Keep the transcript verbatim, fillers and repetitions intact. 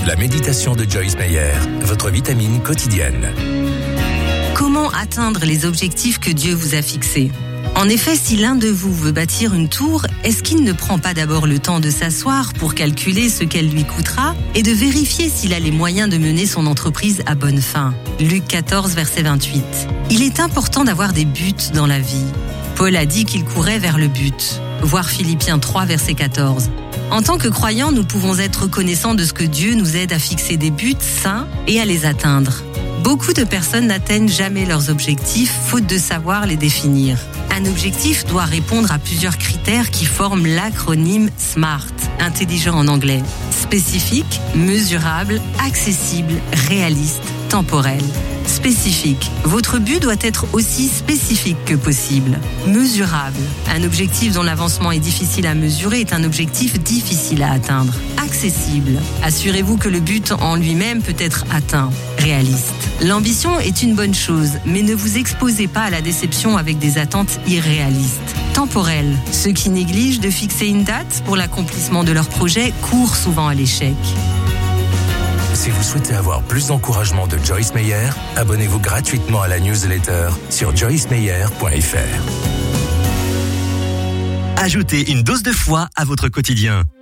La méditation de Joyce Meyer, votre vitamine quotidienne. Comment atteindre les objectifs que Dieu vous a fixés ? En effet, si l'un de vous veut bâtir une tour, est-ce qu'il ne prend pas d'abord le temps de s'asseoir pour calculer ce qu'elle lui coûtera et de vérifier s'il a les moyens de mener son entreprise à bonne fin ? Luc quatorze, verset vingt-huit. Il est important d'avoir des buts dans la vie. Paul a dit qu'il courait vers le but. Voir Philippiens trois, verset quatorze. En tant que croyants, nous pouvons être reconnaissants de ce que Dieu nous aide à fixer des buts sains et à les atteindre. Beaucoup de personnes n'atteignent jamais leurs objectifs, faute de savoir les définir. Un objectif doit répondre à plusieurs critères qui forment l'acronyme SMART, intelligent en anglais. Spécifique, mesurable, accessible, réaliste, temporel. Spécifique. Votre but doit être aussi spécifique que possible. Mesurable. Un objectif dont l'avancement est difficile à mesurer est un objectif difficile à atteindre. Accessible. Assurez-vous que le but en lui-même peut être atteint. Réaliste. L'ambition est une bonne chose, mais ne vous exposez pas à la déception avec des attentes irréalistes. Temporel. Ceux qui négligent de fixer une date pour l'accomplissement de leur projet courent souvent à l'échec. Si vous souhaitez avoir plus d'encouragement de Joyce Meyer, abonnez-vous gratuitement à la newsletter sur joyce meyer point f r. Ajoutez une dose de foi à votre quotidien.